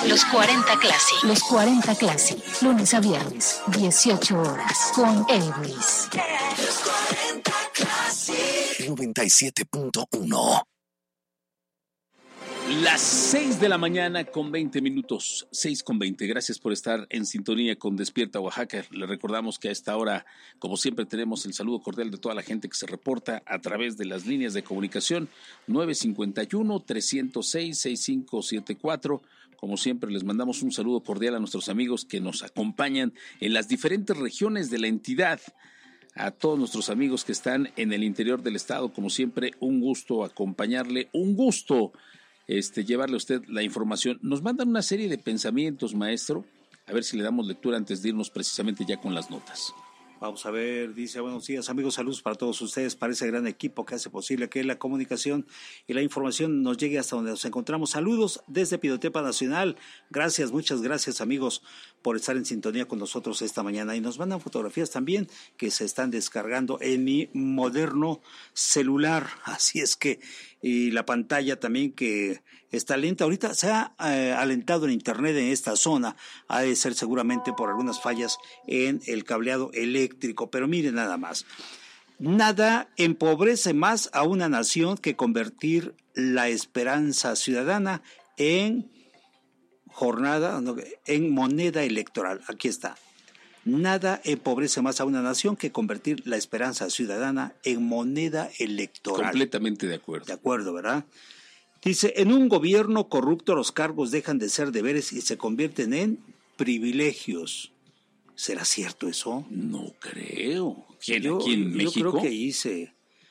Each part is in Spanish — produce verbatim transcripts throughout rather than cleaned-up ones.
Los cuarenta Classic. Los cuarenta Classic. Lunes a viernes, dieciocho horas. Con Elvis. Los cuarenta Classic. noventa y siete punto uno. Las seis de la mañana con veinte minutos, seis con veinte. Gracias por estar en sintonía con Despierta Oaxaca. Le recordamos que a esta hora, como siempre, tenemos el saludo cordial de toda la gente que se reporta a través de las líneas de comunicación nueve cinco uno, tres cero seis, seis cinco siete cuatro. Como siempre, les mandamos un saludo cordial a nuestros amigos que nos acompañan en las diferentes regiones de la entidad. A todos nuestros amigos que están en el interior del estado, como siempre, un gusto acompañarle, un gusto Este, llevarle a usted la información. Nos mandan una serie de pensamientos, maestro, a ver si le damos lectura antes de irnos precisamente ya con las notas. Vamos a ver, dice: buenos días amigos, saludos para todos ustedes, para ese gran equipo que hace posible que la comunicación y la información nos llegue hasta donde nos encontramos. Saludos desde Pinotepa Nacional, gracias, muchas gracias amigos por estar en sintonía con nosotros esta mañana, y nos mandan fotografías también que se están descargando en mi moderno celular, así es que, y la pantalla también que está lenta. Ahorita se ha eh, alentado el internet en esta zona, ha de ser seguramente por algunas fallas en el cableado eléctrico, pero miren nada más. Nada empobrece más a una nación que convertir la esperanza ciudadana en jornada, en moneda electoral. Aquí está. Nada empobrece más a una nación que convertir la esperanza ciudadana en moneda electoral. Completamente de acuerdo. De acuerdo, ¿verdad? Dice: en un gobierno corrupto los cargos dejan de ser deberes y se convierten en privilegios. ¿Será cierto eso? No creo. ¿Quién, yo, aquí en yo México? Yo creo que ahí se,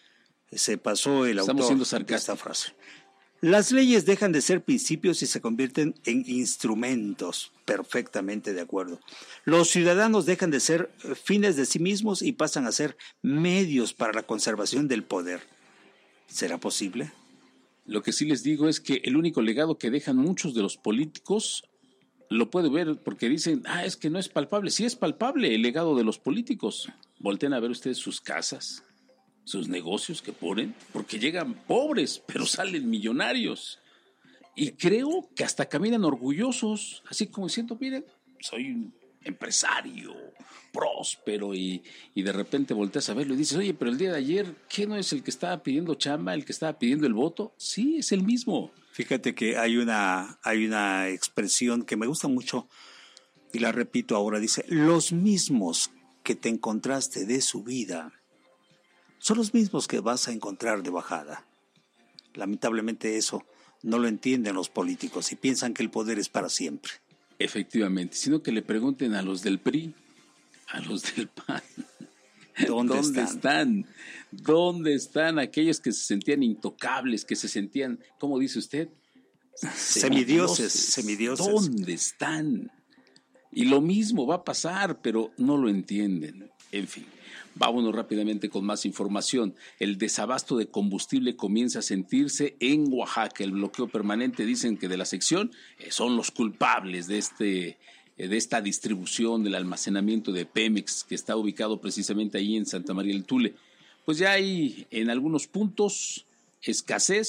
se pasó el Estamos autor siendo de esta frase. Las leyes dejan de ser principios y se convierten en instrumentos. Perfectamente de acuerdo. Los ciudadanos dejan de ser fines de sí mismos y pasan a ser medios para la conservación del poder. ¿Será posible? Lo que sí les digo es que el único legado que dejan muchos de los políticos, lo puede ver porque dicen, ah, es que no es palpable. Sí es palpable el legado de los políticos. Volteen a ver ustedes sus casas, sus negocios que ponen, porque llegan pobres, pero salen millonarios. Y creo que hasta caminan orgullosos, así como diciendo, miren, soy un empresario próspero, y, y de repente volteas a verlo y dices, oye, pero el día de ayer, ¿qué no es el que estaba pidiendo chamba, el que estaba pidiendo el voto? Sí, es el mismo. Fíjate que hay una, hay una expresión que me gusta mucho y la repito ahora, dice: los mismos que te encontraste de subida son los mismos que vas a encontrar de bajada. Lamentablemente eso no lo entienden los políticos y piensan que el poder es para siempre. Efectivamente, sino que le pregunten a los del P R I, a los del P A N, ¿dónde, ¿dónde están? están? ¿Dónde están aquellos que se sentían intocables, que se sentían, ¿cómo dice usted? Semidioses, semidioses. ¿Dónde están? Y lo mismo va a pasar, pero no lo entienden. En fin, vámonos rápidamente con más información. El desabasto de combustible comienza a sentirse en Oaxaca. El bloqueo permanente, dicen que de la sección, eh, son los culpables de este eh, de esta distribución del almacenamiento de Pemex, que está ubicado precisamente ahí en Santa María del Tule. Pues ya hay en algunos puntos escasez.